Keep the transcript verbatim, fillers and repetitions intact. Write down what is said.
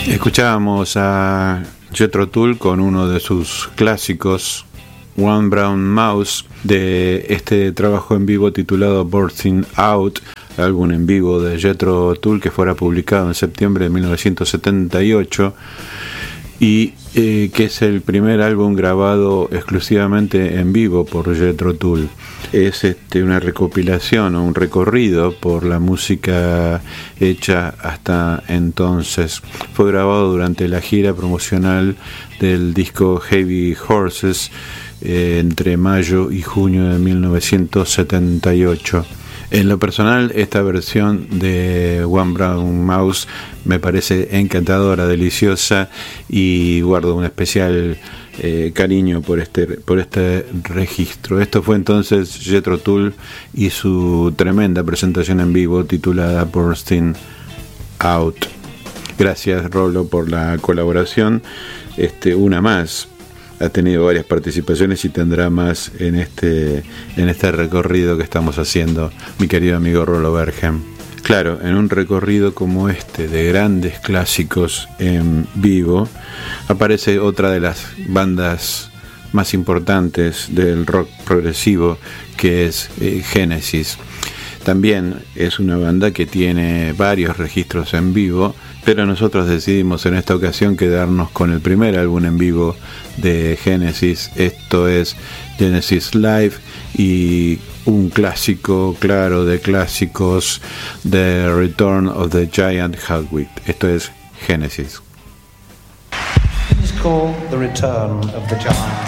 Escuchábamos a Jethro Tull con uno de sus clásicos, One Brown Mouse, de este trabajo en vivo titulado Bursting Out, álbum en vivo de Jethro Tull que fuera publicado en septiembre de mil novecientos setenta y ocho y eh, que es el primer álbum grabado exclusivamente en vivo por Jethro Tull. Es este, una recopilación o un recorrido por la música hecha hasta entonces. Fue grabado durante la gira promocional del disco Heavy Horses eh, entre mayo y junio de mil novecientos setenta y ocho. En lo personal, esta versión de One Brown Mouse me parece encantadora, deliciosa, y guardo un especial eh, cariño por este, por este registro. Esto fue entonces Jethro Tull y su tremenda presentación en vivo titulada Bursting Out. Gracias, Rolo, por la colaboración. Este, una más. Ha tenido varias participaciones y tendrá más en este en este recorrido que estamos haciendo, mi querido amigo Rolo Bergen. Claro, en un recorrido como este de grandes clásicos en vivo, aparece otra de las bandas más importantes del rock progresivo, que es eh, Genesis. También es una banda que tiene varios registros en vivo, pero nosotros decidimos en esta ocasión quedarnos con el primer álbum en vivo de Genesis. Esto es Genesis Live y un clásico, claro, de clásicos, The Return of the Giant Hardwick. Esto es Genesis. It is called The Return of the Giant.